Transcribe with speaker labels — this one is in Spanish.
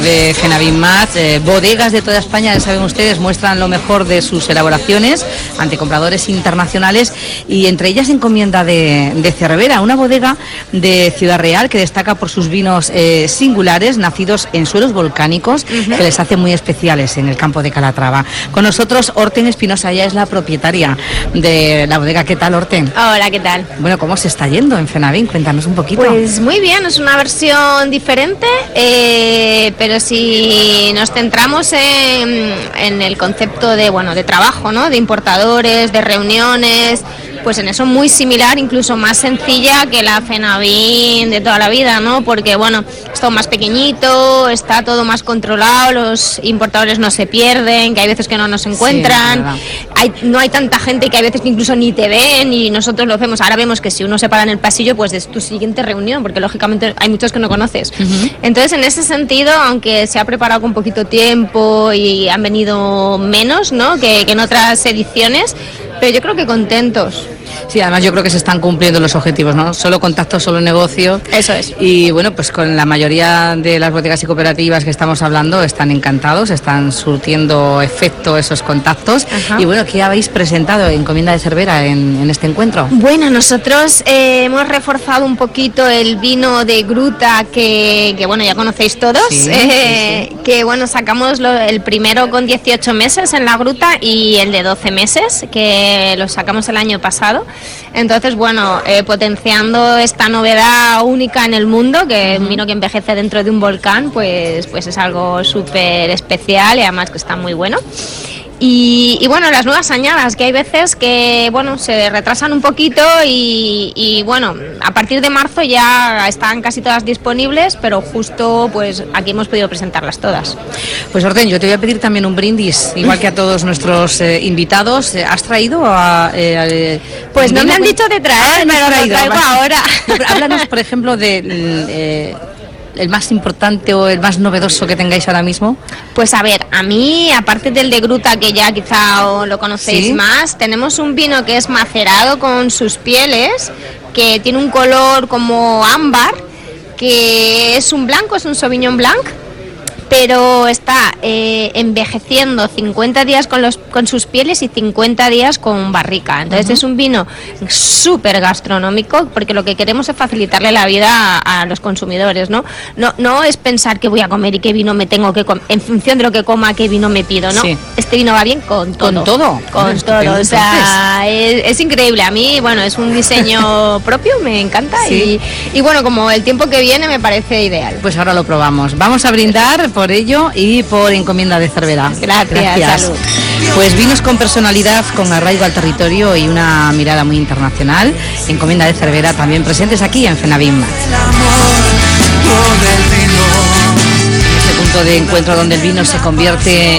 Speaker 1: De Fenavimat, bodegas de toda España, ya saben ustedes, muestran lo mejor de sus elaboraciones ante compradores internacionales y entre ellas Encomienda de Cervera, una bodega de Ciudad Real que destaca por sus vinos singulares, nacidos en suelos volcánicos, que les hacen muy especiales en el campo de Calatrava. Con nosotros Horten Espinosa, ella es la propietaria de la bodega. ¿Qué tal, Horten?
Speaker 2: Hola, ¿qué tal?
Speaker 1: Bueno, ¿cómo se está yendo en Fenavim? Cuéntanos un poquito.
Speaker 2: Pues muy bien, es una versión diferente, pero si nos centramos en el concepto de trabajo, ¿no? De importadores, de reuniones, pues en eso muy similar, incluso más sencilla que la Fenavim de toda la vida, ¿no? Porque es todo más pequeñito, está todo más controlado, los importadores no se pierden, que hay veces que no nos encuentran, sí, no hay tanta gente que hay veces que incluso ni te ven y nosotros lo vemos. Ahora vemos que si uno se para en el pasillo, pues es tu siguiente reunión, porque lógicamente hay muchos que no conoces. Entonces, en ese sentido, aunque se ha preparado con poquito tiempo y han venido menos, ¿no? que en otras ediciones, pero yo creo que contentos.
Speaker 1: Sí, además yo creo que se están cumpliendo los objetivos, ¿no? Solo contacto, solo negocio.
Speaker 2: Eso es.
Speaker 1: Y bueno, pues con la mayoría de las bodegas y cooperativas que estamos hablando están encantados, están surtiendo efecto esos contactos. Ajá. Y bueno, ¿qué habéis presentado en Encomienda de Cervera en este encuentro?
Speaker 2: Bueno, nosotros hemos reforzado un poquito el vino de Gruta que ya conocéis todos. Sí, sí. Que sacamos el primero con 18 meses en la Gruta y el de 12 meses, que lo sacamos el año pasado. Entonces, potenciando esta novedad única en el mundo, que un vino que envejece dentro de un volcán, pues es algo súper especial y además que está muy bueno. Y las nuevas añadas, que hay veces que se retrasan un poquito y a partir de marzo ya están casi todas disponibles, pero justo pues aquí hemos podido presentarlas todas.
Speaker 1: Pues Horten, yo te voy a pedir también un brindis, igual que a todos nuestros invitados. ¿Has traído
Speaker 2: pues no me han dicho de traer, pero lo traigo ahora.
Speaker 1: Háblanos, por ejemplo, de el más importante o el más novedoso que tengáis ahora mismo.
Speaker 2: Pues a ver, a mí, aparte del de Gruta, que ya quizá lo conocéis más, tenemos un vino que es macerado con sus pieles, que tiene un color como ámbar, que es un blanco, es un Sauvignon Blanc, pero está envejeciendo 50 días con sus pieles y 50 días con barrica. Entonces es un vino súper gastronómico, porque lo que queremos es facilitarle la vida a los consumidores, ¿no? No es pensar qué voy a comer y qué vino me tengo que comer, en función de lo que coma, qué vino me pido, ¿no? Sí. Este vino va bien con todo.
Speaker 1: ¿Con todo?
Speaker 2: Con todo, o sea, es increíble. A mí, es un diseño propio, me encanta, sí. y como el tiempo que viene me parece ideal.
Speaker 1: Pues ahora lo probamos. Vamos a brindar por ello y por Encomienda de Cervera.
Speaker 2: Gracias. Salud.
Speaker 1: Pues vinos con personalidad, con arraigo al territorio y una mirada muy internacional. Encomienda de Cervera también presentes aquí en Fenavim. Este punto de encuentro donde el vino se convierte